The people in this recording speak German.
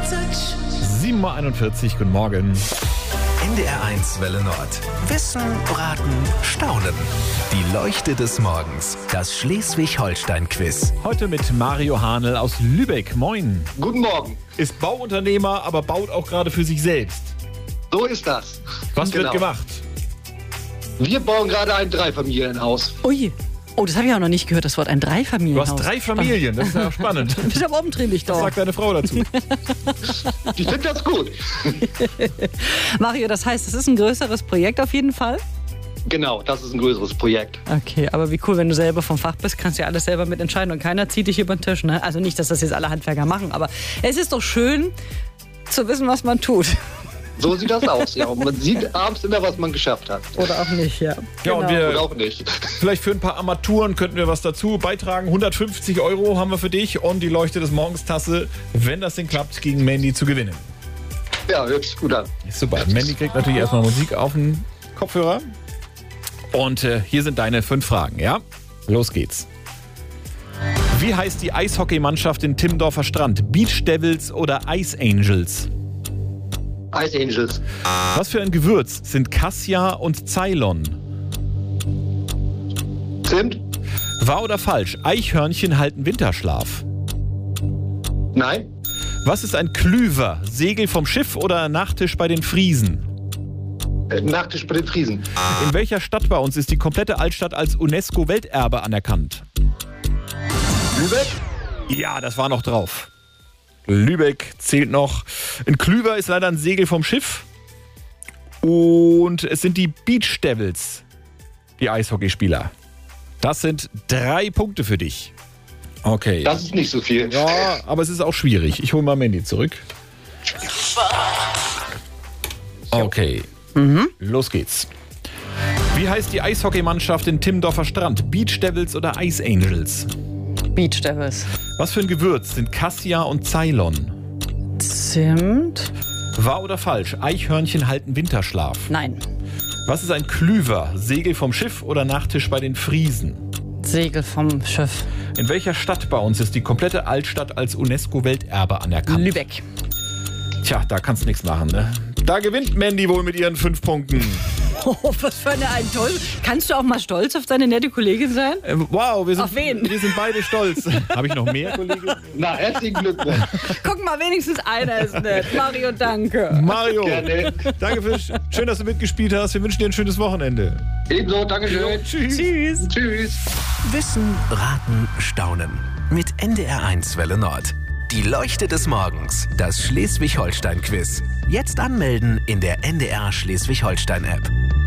7.41 Uhr, guten Morgen. NDR1 Welle Nord. Wissen, Raten, Staunen. Die Leuchte des Morgens. Das Schleswig-Holstein-Quiz. Heute mit Mario Hahnl aus Lübeck. Moin. Guten Morgen. Ist Bauunternehmer, aber baut auch gerade für sich selbst. So ist das. Was Genau. wird gemacht? Wir bauen gerade ein Dreifamilienhaus. Ui. Oh, das habe ich auch noch nicht gehört, das Wort ein Du Dreifamilienhaus. hast 3 Familien, das ist ja spannend. Du bist aber umtriebig Was doch. sagt deine Frau dazu? Ich finde das gut. Mario, das heißt, es ist ein größeres Projekt auf jeden Fall? Genau, das ist ein größeres Projekt. Okay, aber wie cool, wenn du selber vom Fach bist, kannst du ja alles selber mitentscheiden und keiner zieht dich über den Tisch. Ne? Also nicht, dass das jetzt alle Handwerker machen, aber es ist doch schön zu wissen, was man tut. So sieht das aus, ja. Und man sieht abends immer, was man geschafft hat. Oder auch nicht, ja. Ja, und Oder wir, auch nicht. vielleicht für ein paar Armaturen könnten wir was dazu beitragen. 150 € haben wir für dich und die Leuchte des Morgens Tasse, wenn das denn klappt, gegen Mandy zu gewinnen. Ja, hört sich gut an. Super, Mandy kriegt natürlich erstmal Musik auf den Kopfhörer. Und hier sind deine 5 Fragen, ja? Los geht's. Wie heißt die Eishockeymannschaft in Timmendorfer Strand? Beach Devils oder Ice Angels? Ice Angels. Was für ein Gewürz sind Cassia und Ceylon? Zimt? Wahr oder falsch? Eichhörnchen halten Winterschlaf. Nein. Was ist ein Klüver? Segel vom Schiff oder Nachtisch bei den Friesen? Nachtisch bei den Friesen. In welcher Stadt bei uns ist die komplette Altstadt als UNESCO-Welterbe anerkannt? Lübeck? Ja, das war noch drauf. Lübeck zählt noch. Ein Klüver ist leider ein Segel vom Schiff. Und es sind die Beach Devils, die Eishockeyspieler. Das sind 3 Punkte für dich. Okay. Das ist nicht so viel. Ja, aber es ist auch schwierig. Ich hole mal Mandy zurück. Okay. Los geht's. Wie heißt die Eishockeymannschaft in Timmendorfer Strand? Beach Devils oder Ice Angels? Beach Devils. Was für ein Gewürz sind Cassia und Ceylon? Zimt? Wahr oder falsch? Eichhörnchen halten Winterschlaf. Nein. Was ist ein Klüver? Segel vom Schiff oder Nachtisch bei den Friesen? Segel vom Schiff. In welcher Stadt bei uns ist die komplette Altstadt als UNESCO-Welterbe anerkannt? Lübeck. Tja, da kannst du nichts machen, ne? Da gewinnt Mandy wohl mit ihren 5 Punkten. Oh, was für ein toll. Kannst du auch mal stolz auf deine nette Kollegin sein? Wow, Auf wen? wir sind beide stolz. Habe ich noch mehr Kollegen? Na, herzlichen Glückwunsch. Guck mal, wenigstens einer ist nett. Mario, danke. Mario, Gerne. danke schön, dass du mitgespielt hast. Wir wünschen dir ein schönes Wochenende. Ebenso, Dankeschön. Tschüss. Tschüss. Tschüss. Wissen, Raten, Staunen. Mit NDR1 Welle Nord. Die Leuchte des Morgens. Das Schleswig-Holstein-Quiz. Jetzt anmelden in der NDR Schleswig-Holstein-App.